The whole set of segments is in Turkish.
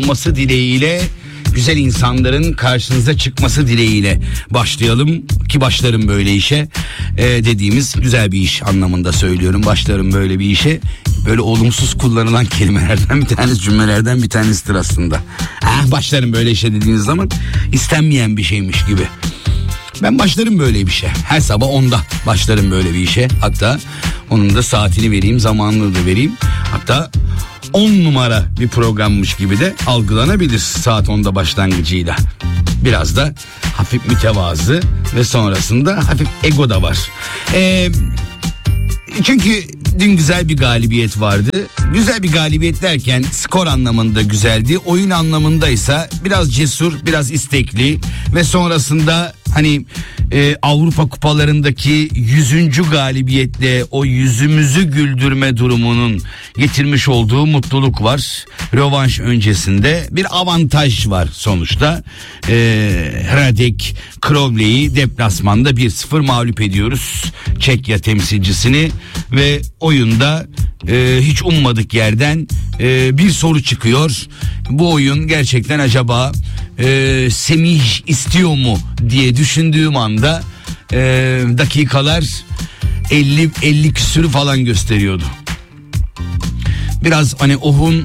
olması dileğiyle, güzel insanların karşınıza çıkması dileğiyle başlayalım ki başlarım böyle işe dediğimiz güzel bir iş anlamında söylüyorum. Başlarım böyle bir işe, böyle olumsuz kullanılan kelimelerden bir tanesi, cümlelerden bir tanesidir aslında. Başlarım böyle işe dediğiniz zaman istenmeyen bir şeymiş gibi. Ben başlarım böyle bir şey. Her sabah 10'da başlarım böyle bir işe. Hatta onun da saatini vereyim, zamanını da vereyim. Hatta 10 numara bir programmış gibi de algılanabilir saat 10'da başlangıcıyla. Biraz da hafif mütevazı ve sonrasında hafif ego da var. Çünkü dün güzel bir galibiyet vardı. Güzel bir galibiyet derken skor anlamında güzeldi. Oyun anlamındaysa biraz cesur, biraz istekli ve sonrasında hani Avrupa kupalarındaki 100. galibiyetle o yüzümüzü güldürme durumunun getirmiş olduğu mutluluk var. Rövanş öncesinde bir avantaj var sonuçta. Hradec Kralje'yi deplasmanda 1-0 mağlup ediyoruz Çekya temsilcisini ve oyunda hiç ummadık yerden bir soru çıkıyor. Bu oyun gerçekten acaba Semih istiyor mu diye düşündüğüm anda dakikalar 50 küsürü falan gösteriyordu. Biraz hani Oh'un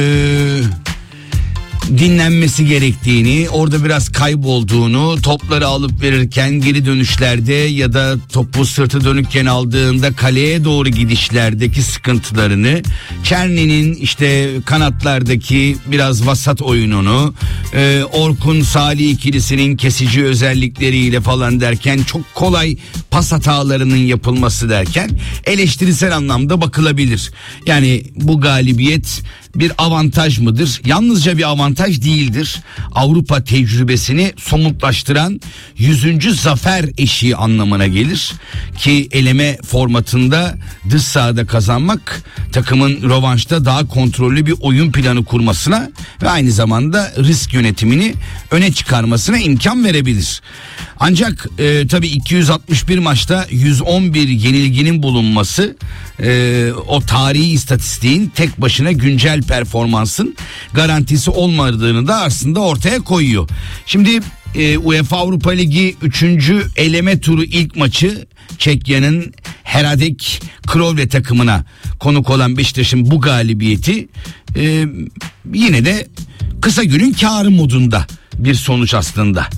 dinlenmesi gerektiğini, orada biraz kaybolduğunu, topları alıp verirken geri dönüşlerde ya da topu sırtı dönükken aldığında kaleye doğru gidişlerdeki sıkıntılarını, Çerni'nin işte kanatlardaki biraz vasat oyununu, Orkun Salih ikilisinin kesici özellikleriyle falan derken, çok kolay pas hatalarının yapılması derken eleştirisel anlamda bakılabilir. Yani bu galibiyet bir avantaj mıdır? Yalnızca bir avantaj değildir. Avrupa tecrübesini somutlaştıran 100. zafer eşiği anlamına gelir. Ki eleme formatında dış sahada kazanmak takımın rövanşta daha kontrollü bir oyun planı kurmasına ve aynı zamanda risk yönetimini öne çıkarmasına imkan verebilir. Ancak tabii 261 maçta 111 yenilginin bulunması o tarihi istatistiğin tek başına güncel performansın garantisi olmadığını da aslında ortaya koyuyor. Şimdi UEFA Avrupa Ligi 3. eleme turu ilk maçı Çekya'nın Hradec Kralje takımına konuk olan Beşiktaş'ın bu galibiyeti yine de kısa günün kârı modunda bir sonuç aslında.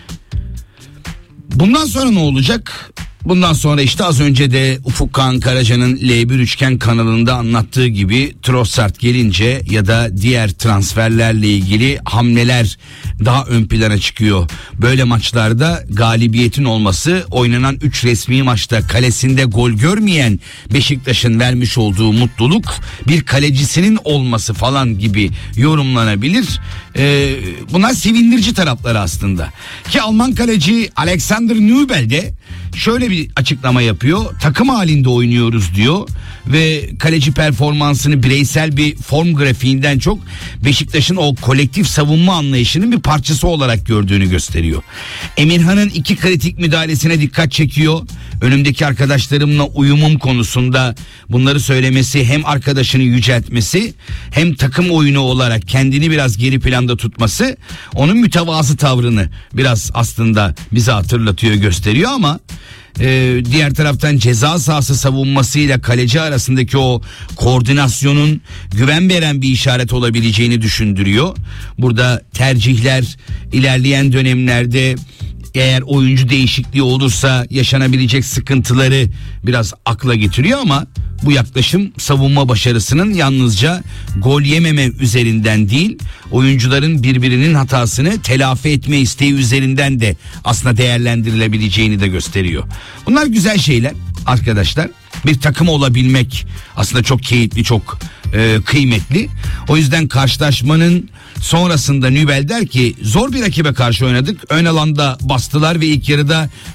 Bundan sonra ne olacak? Bundan sonra işte az önce de Ufuk Kağan Karaca'nın L1 Üçgen kanalında anlattığı gibi Trossard gelince ya da diğer transferlerle ilgili hamleler daha ön plana çıkıyor. Böyle maçlarda galibiyetin olması, oynanan 3 resmi maçta kalesinde gol görmeyen Beşiktaş'ın vermiş olduğu mutluluk, bir kalecisinin olması falan gibi yorumlanabilir. Bunlar sevindirici tarafları aslında. Ki Alman kaleci Alexander Nübel de şöyle bir açıklama yapıyor. Takım halinde oynuyoruz diyor ve kaleci performansını bireysel bir form grafiğinden çok Beşiktaş'ın o kolektif savunma anlayışının bir parçası olarak gördüğünü gösteriyor. Emirhan'ın 2 kritik müdahalesine dikkat çekiyor. Önümdeki arkadaşlarımla uyumum konusunda bunları söylemesi, hem arkadaşını yüceltmesi hem takım oyunu olarak kendini biraz geri planda tutması onun mütevazı tavrını biraz aslında bize hatırlatıyor, gösteriyor ama diğer taraftan ceza sahası savunmasıyla kaleci arasındaki o koordinasyonun güven veren bir işaret olabileceğini düşündürüyor. Burada tercihler ilerleyen dönemlerde eğer oyuncu değişikliği olursa yaşanabilecek sıkıntıları biraz akla getiriyor ama bu yaklaşım savunma başarısının yalnızca gol yememe üzerinden değil, oyuncuların birbirinin hatasını telafi etme isteği üzerinden de aslında değerlendirilebileceğini de gösteriyor. Bunlar güzel şeyler arkadaşlar. Bir takım olabilmek aslında çok keyifli, çok kıymetli. O yüzden karşılaşmanın sonrasında Nübel der ki zor bir rakibe karşı oynadık. Ön alanda bastılar ve ilk yarıda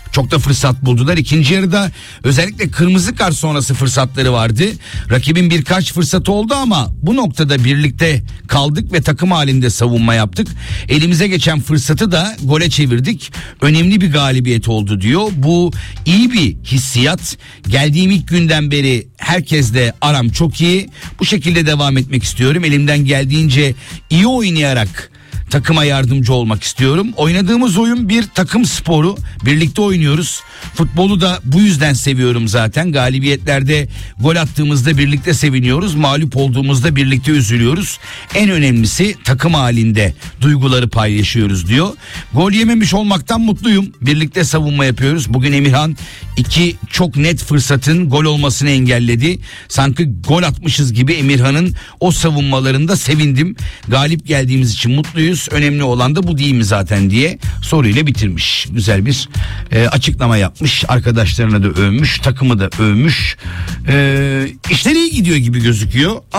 Çok da fırsat buldular. İkinci yarıda özellikle kırmızı kart sonrası fırsatları vardı. Rakibin birkaç fırsatı oldu ama bu noktada birlikte kaldık ve takım halinde savunma yaptık. Elimize geçen fırsatı da gole çevirdik. Önemli bir galibiyet oldu diyor. Bu iyi bir hissiyat. Geldiğim ilk günden beri herkesle aram çok iyi. Bu şekilde devam etmek istiyorum. Elimden geldiğince iyi oynayarak takıma yardımcı olmak istiyorum. Oynadığımız oyun bir takım sporu. Birlikte oynuyoruz. Futbolu da bu yüzden seviyorum zaten. Galibiyetlerde gol attığımızda birlikte seviniyoruz. Mağlup olduğumuzda birlikte üzülüyoruz. En önemlisi takım halinde duyguları paylaşıyoruz diyor. Gol yememiş olmaktan mutluyum. Birlikte savunma yapıyoruz. Bugün Emirhan 2 çok net fırsatın gol olmasını engelledi. Sanki gol atmışız gibi Emirhan'ın o savunmalarında sevindim. Galip geldiğimiz için mutluyuz. Önemli olan da bu değil mi zaten diye soruyla bitirmiş. Güzel bir açıklama yapmış. Arkadaşlarına da övmüş, takımı da övmüş. İşler iyi gidiyor gibi gözüküyor.